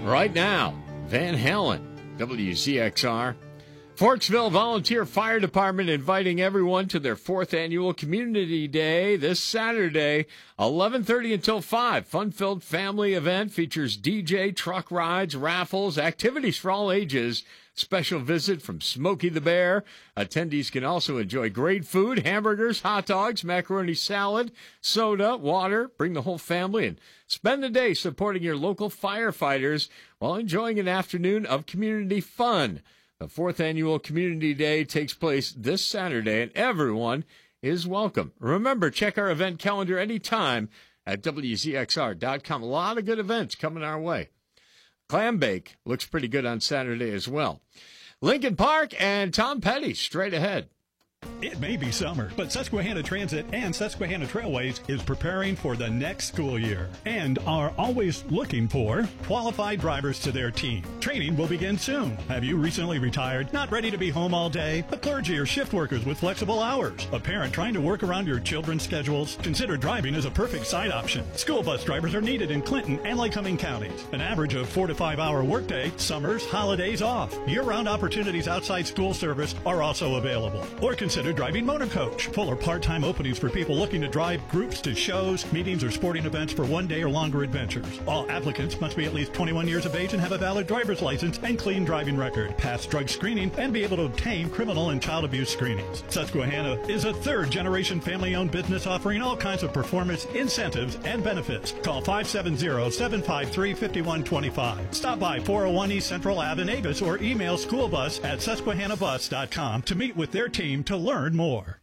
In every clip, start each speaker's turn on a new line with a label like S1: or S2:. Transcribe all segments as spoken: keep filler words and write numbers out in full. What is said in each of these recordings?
S1: right now. Van Halen, W Z X R. Forksville Volunteer Fire Department inviting everyone to their fourth annual Community Day this Saturday, eleven thirty until five. Fun-filled family event features D J, truck rides, raffles, activities for all ages. Special visit from Smokey the Bear. Attendees can also enjoy great food, hamburgers, hot dogs, macaroni salad, soda, water. Bring the whole family and spend the day supporting your local firefighters while enjoying an afternoon of community fun. The fourth annual Community Day takes place this Saturday, and everyone is welcome. Remember, check our event calendar anytime at W Z X R dot com. A lot of good events coming our way. Clam Bake looks pretty good on Saturday as well. Lincoln Park and Tom Petty straight ahead.
S2: It may be summer, but Susquehanna Transit and Susquehanna Trailways is preparing for the next school year and are always looking for qualified drivers to their team. Training will begin soon. Have you recently retired, not ready to be home all day? A clergy or shift workers with flexible hours? A parent trying to work around your children's schedules? Consider driving as a perfect side option. School bus drivers are needed in Clinton and Lycoming counties. An average of four to five hour workday, summers, holidays off. Year-round opportunities outside school service are also available. Or consider driving motor coach. Full or part-time openings for people looking to drive groups to shows, meetings, or sporting events for one day or longer adventures. All applicants must be at least twenty-one years of age and have a valid driver's license and clean driving record, pass drug screening, and be able to obtain criminal and child abuse screenings. Susquehanna is a third-generation family-owned business offering all kinds of performance, incentives, and benefits. Call five seven zero, seven five three, five one two five. Stop by four oh one East Central Ave in Avis or email schoolbus at susquehanna bus dot com to meet with their team to learn more.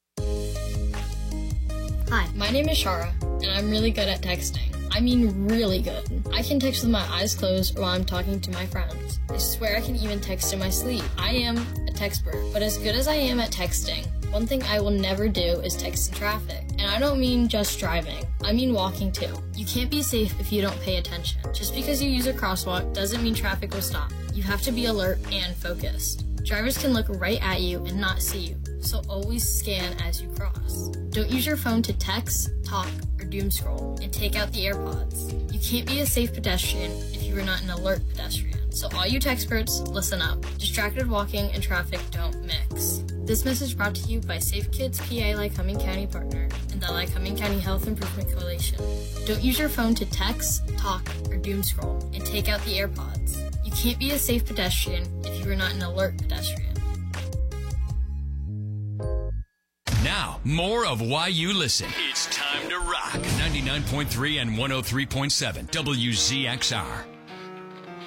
S3: Hi, my name is Shara, and I'm really good at texting. I mean really good. I can text with my eyes closed while I'm talking to my friends. I swear I can even text in my sleep. I am a textpert, but as good as I am at texting, one thing I will never do is text in traffic. And I don't mean just driving. I mean walking too. You can't be safe if you don't pay attention. Just because you use a crosswalk doesn't mean traffic will stop. You have to be alert and focused. Drivers can look right at you and not see you, so always scan as you cross. Don't use your phone to text, talk, or doom scroll, and take out the AirPods. You can't be a safe pedestrian if you are not an alert pedestrian. So all you textperts, listen up. Distracted walking and traffic don't mix. This message brought to you by Safe Kids P A Lycoming County Partner and the Lycoming County Health Improvement Coalition. Don't use your phone to text, talk, or doom scroll, and take out the AirPods. You can't be a safe pedestrian if you are not an alert pedestrian.
S4: Now, more of Why You Listen. It's time to rock. ninety-nine point three and one oh three point seven W Z X R.